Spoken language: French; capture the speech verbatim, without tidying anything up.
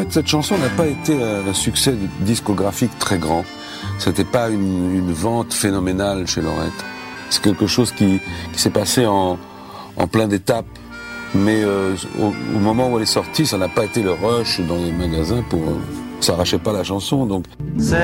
fait, cette chanson n'a pas été un succès discographique très grand. C'était pas une, une vente phénoménale chez Lorette. C'est quelque chose qui, qui s'est passé en, en plein d'étapes. Mais euh, au, au moment où elle est sortie, ça n'a pas été le rush dans les magasins pour... Euh, ça arrachait pas la chanson, donc...